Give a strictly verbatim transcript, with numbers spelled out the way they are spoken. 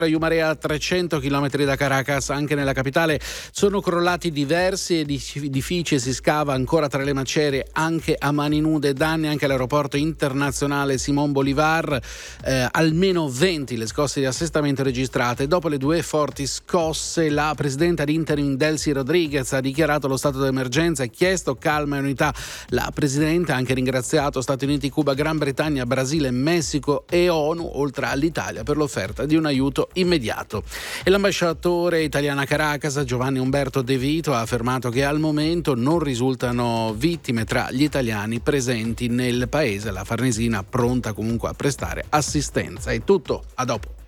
Yumarea, a trecento chilometri da Caracas. Anche nella capitale sono crollati diversi edifici e si scava ancora tra le macerie anche a mani nude. Danni anche all'aeroporto internazionale Simón Bolívar, eh, almeno venti le scosse di assestamento registrate. Dopo le due forti scosse, la presidenta di interim Delcy Rodriguez ha dichiarato lo stato d'emergenza e chiesto calma e unità. La presidenta ha anche ringraziato Stati Uniti, Cuba, Gran Bretagna, Brasile, Messico e ONU, oltre all'Italia, per l'offerta di un aiuto immediato. E l'ambasciatore italiano a Caracas, Giovanni Umberto De Vito, ha affermato che al momento non risultano vittime tra gli italiani presenti nel paese. La Farnesina pronta comunque a prestare assistenza. È tutto, a dopo.